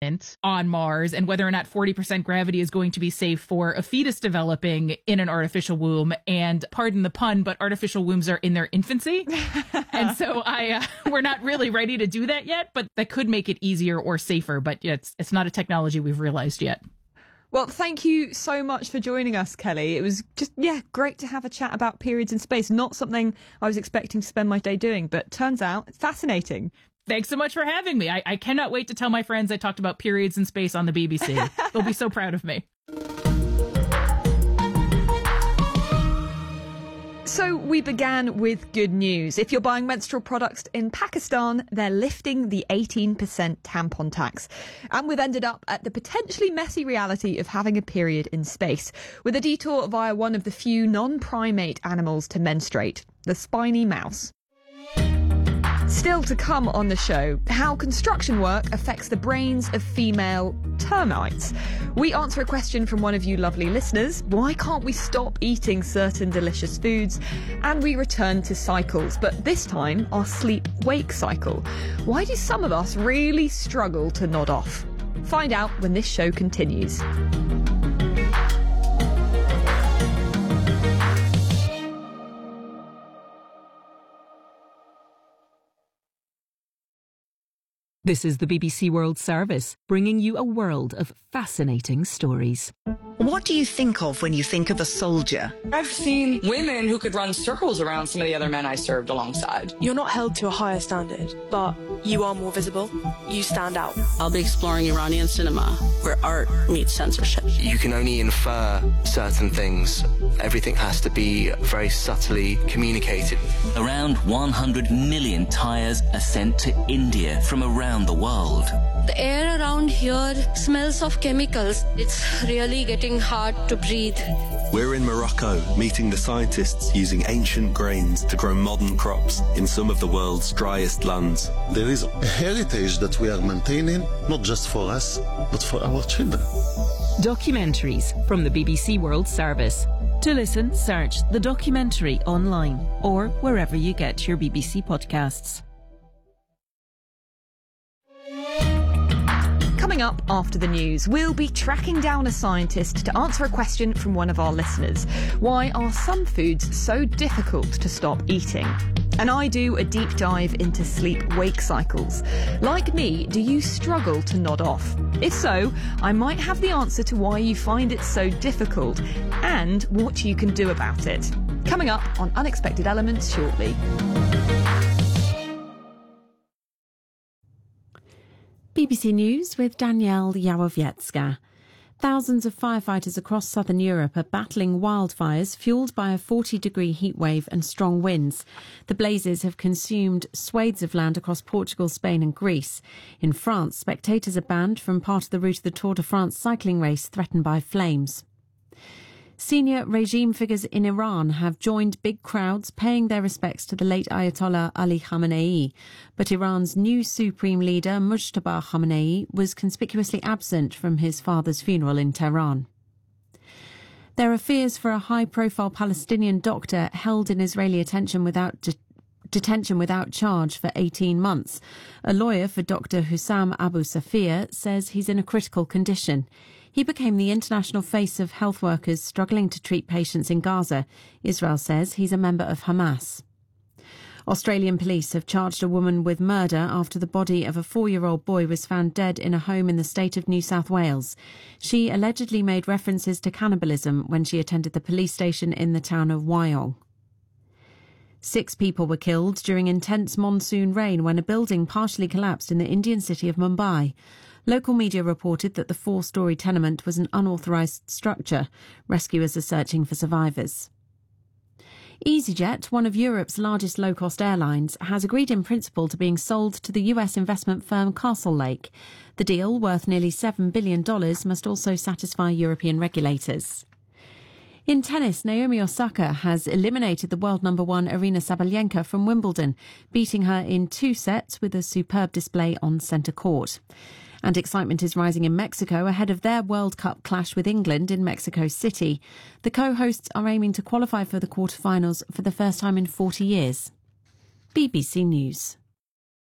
environment on Mars and whether or not 40% gravity is going to be safe for a fetus developing in an artificial womb. And pardon the pun, but artificial wombs are in their infancy. And so we're not really ready to do that yet, but that could make it easier or safer. But it's not a technology we've realized yet. Well, thank you so much for joining us, Kelly. It was just, great to have a chat about periods in space. Not something I was expecting to spend my day doing, but turns out it's fascinating. Thanks so much for having me. I cannot wait to tell my friends I talked about periods in space on the BBC. They'll be so proud of me. So we began with good news. If you're buying menstrual products in Pakistan, they're lifting the 18% tampon tax. And we've ended up at the potentially messy reality of having a period in space, with a detour via one of the few non-primate animals to menstruate, the spiny mouse. Still to come on the show, how construction work affects the brains of female termites. We answer a question from one of you lovely listeners. Why can't we stop eating certain delicious foods? And we return to cycles, but this time our sleep-wake cycle. Why do some of us really struggle to nod off? Find out when this show continues. This is the BBC World Service, bringing you a world of fascinating stories. What do you think of when you think of a soldier? I've seen women who could run circles around some of the other men I served alongside. You're not held to a higher standard, but you are more visible. You stand out. I'll be exploring Iranian cinema, where art meets censorship. You can only infer certain things. Everything has to be very subtly communicated. Around 100 million tyres are sent to India from around the world. The air around here smells of chemicals. It's really getting hard to breathe. We're in Morocco, meeting the scientists using ancient grains to grow modern crops in some of the world's driest lands. There is a heritage that we are maintaining, not just for us, but for our children. Documentaries from the BBC World Service. To listen, search The Documentary online or wherever you get your BBC podcasts. Coming up after the news, we'll be tracking down a scientist to answer a question from one of our listeners. Why are some foods so difficult to stop eating? And I do a deep dive into sleep-wake cycles. Like me, do you struggle to nod off? If so, I might have the answer to why you find it so difficult and what you can do about it. Coming up on Unexpected Elements shortly. BBC News with Danielle Yawowiecka. Thousands of firefighters across southern Europe are battling wildfires fuelled by a 40-degree heatwave and strong winds. The blazes have consumed swathes of land across Portugal, Spain and Greece. In France, spectators are banned from part of the route of the Tour de France cycling race threatened by flames. Senior regime figures in Iran have joined big crowds paying their respects to the late Ayatollah Ali Khamenei, but Iran's new supreme leader, Mujtaba Khamenei, was conspicuously absent from his father's funeral in Tehran. There are fears for a high-profile Palestinian doctor held in Israeli detention without charge for 18 months. A lawyer for Dr. Hussam Abu Safir says he's in a critical condition. He became the international face of health workers struggling to treat patients in Gaza. Israel says he's a member of Hamas. Australian police have charged a woman with murder after the body of a 4-year-old boy was found dead in a home in the state of New South Wales. She allegedly made references to cannibalism when she attended the police station in the town of Wyong. 6 people were killed during intense monsoon rain when a building partially collapsed in the Indian city of Mumbai. Local media reported that the 4-storey tenement was an unauthorised structure. Rescuers are searching for survivors. EasyJet, one of Europe's largest low-cost airlines, has agreed in principle to being sold to the US investment firm Castlelake. The deal, worth nearly $7 billion, must also satisfy European regulators. In tennis, Naomi Osaka has eliminated the world number 1 Aryna Sabalenka from Wimbledon, beating her in 2 sets with a superb display on centre court. And excitement is rising in Mexico ahead of their World Cup clash with England in Mexico City. The co-hosts are aiming to qualify for the quarter-finals for the first time in 40 years. BBC News.